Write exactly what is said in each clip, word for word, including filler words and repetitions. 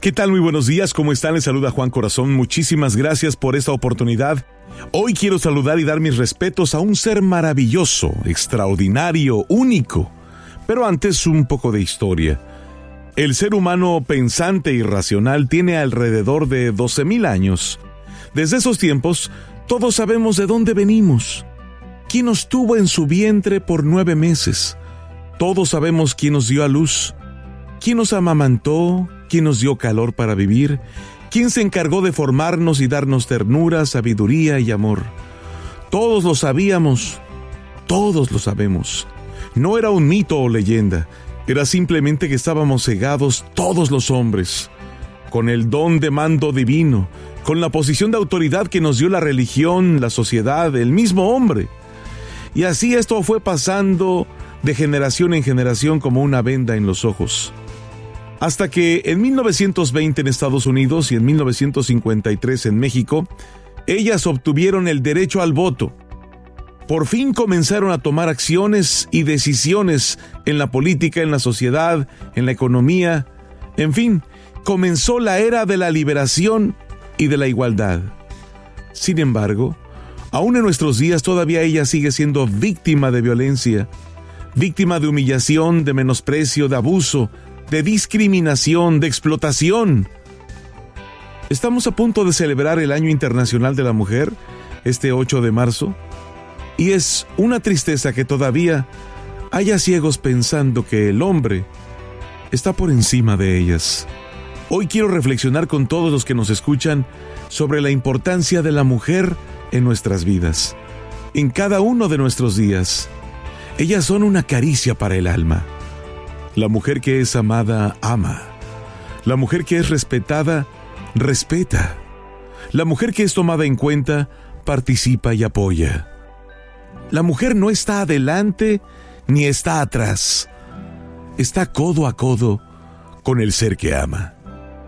¿Qué tal? Muy buenos días, ¿cómo están? Les saluda Juan Corazón. Muchísimas gracias por esta oportunidad. Hoy quiero saludar y dar mis respetos a un ser maravilloso, extraordinario, único. Pero antes, un poco de historia. El ser humano pensante y racional tiene alrededor de doce mil años. Desde esos tiempos, todos sabemos de dónde venimos. ¿Quién nos tuvo en su vientre por nueve meses? Todos sabemos quién nos dio a luz. ¿Quién nos amamantó? ¿Quién nos dio calor para vivir? ¿Quién se encargó de formarnos y darnos ternura, sabiduría y amor? Todos lo sabíamos, todos lo sabemos. No era un mito o leyenda, era simplemente que estábamos cegados todos los hombres, con el don de mando divino, con la posición de autoridad que nos dio la religión, la sociedad, el mismo hombre. Y así esto fue pasando de generación en generación como una venda en los ojos. Hasta que en mil novecientos veinte en Estados Unidos y en mil novecientos cincuenta y tres en México, ellas obtuvieron el derecho al voto. Por fin comenzaron a tomar acciones y decisiones en la política, en la sociedad, en la economía. En fin, comenzó la era de la liberación y de la igualdad. Sin embargo, aún en nuestros días todavía ella sigue siendo víctima de violencia, víctima de humillación, de menosprecio, de abuso, de discriminación, de explotación. Estamos a punto de celebrar el Año Internacional de la Mujer, este ocho de marzo, y es una tristeza que todavía haya ciegos pensando que el hombre está por encima de ellas. Hoy quiero reflexionar con todos los que nos escuchan sobre la importancia de la mujer en nuestras vidas, en cada uno de nuestros días. Ellas son una caricia para el alma. La mujer que es amada, ama. La mujer que es respetada, respeta. La mujer que es tomada en cuenta, participa y apoya. La mujer no está adelante ni está atrás. Está codo a codo con el ser que ama.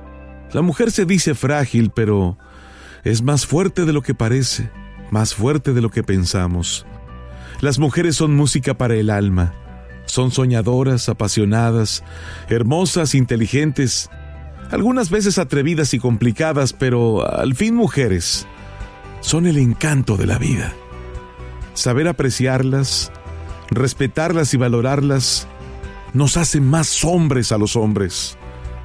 La mujer se dice frágil, pero es más fuerte de lo que parece, más fuerte de lo que pensamos. Las mujeres son música para el alma. Son soñadoras, apasionadas, hermosas, inteligentes, algunas veces atrevidas y complicadas, pero al fin mujeres. Son el encanto de la vida. Saber apreciarlas, respetarlas y valorarlas nos hace más hombres a los hombres.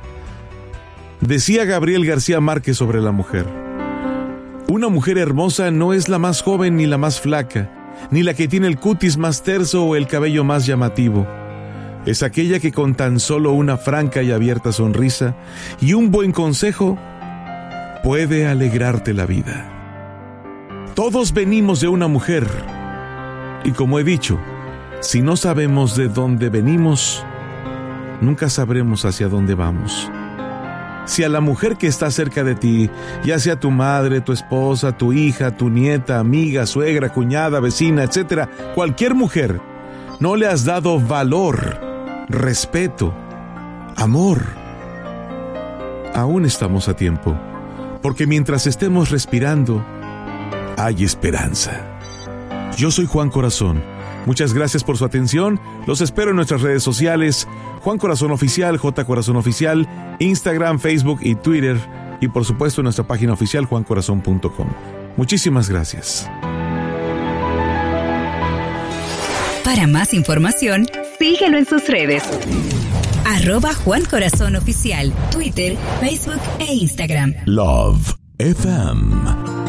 Decía Gabriel García Márquez sobre la mujer: una mujer hermosa no es la más joven ni la más flaca, ni la que tiene el cutis más terso o el cabello más llamativo. Es aquella que con tan solo una franca y abierta sonrisa y un buen consejo puede alegrarte la vida. Todos venimos de una mujer, y como he dicho, si no sabemos de dónde venimos, nunca sabremos hacia dónde vamos. Si a la mujer que está cerca de ti, ya sea tu madre, tu esposa, tu hija, tu nieta, amiga, suegra, cuñada, vecina, etcétera, cualquier mujer, no le has dado valor, respeto, amor, aún estamos a tiempo, porque mientras estemos respirando, hay esperanza. Yo soy Juan Corazón. Muchas gracias por su atención. Los espero en nuestras redes sociales: Juan Corazón Oficial, J Corazón Oficial, Instagram, Facebook y Twitter. Y por supuesto en nuestra página oficial juan corazón punto com. Muchísimas gracias. Para más información, síguelo en sus redes. Arroba Juan Corazón Oficial, Twitter, Facebook e Instagram. Love F M.